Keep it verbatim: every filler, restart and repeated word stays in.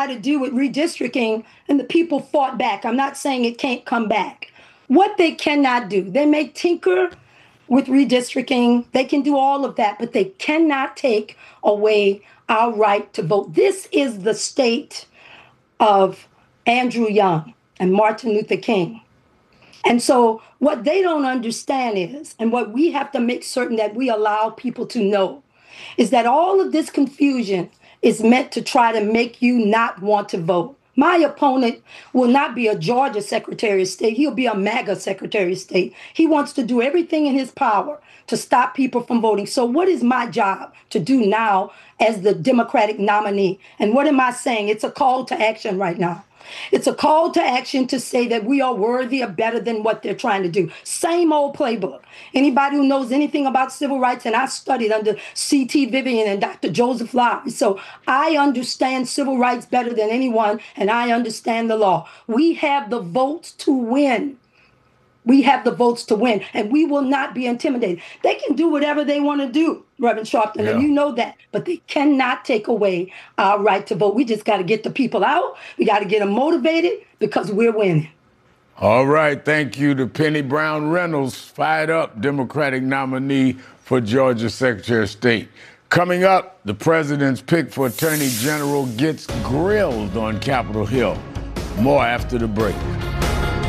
tried to do with redistricting, and the people fought back. I'm not saying it can't come back. What they cannot do, they may tinker with redistricting, they can do all of that, but they cannot take away our right to vote. This is the state of Andrew Young and Martin Luther King. And so what they don't understand is, and what we have to make certain that we allow people to know, is that all of this confusion is meant to try to make you not want to vote. My opponent will not be a Georgia Secretary of State. He'll be a MAGA Secretary of State. He wants to do everything in his power to stop people from voting. So what is my job to do now as the Democratic nominee? And what am I saying? It's a call to action right now. It's a call to action to say that we are worthy of better than what they're trying to do. Same old playbook. Anybody who knows anything about civil rights, and I studied under C T Vivian and Doctor Joseph Lowery, so I understand civil rights better than anyone, and I understand the law. We have the votes to win. We have the votes to win, and we will not be intimidated. They can do whatever they want to do, Reverend Sharpton, yeah. and you know that, but they cannot take away our right to vote. We just got to get the people out. We got to get them motivated because we're winning. All right. Thank you to Penny Brown Reynolds, fired up Democratic nominee for Georgia Secretary of State. Coming up, the president's pick for Attorney General gets grilled on Capitol Hill. More after the break.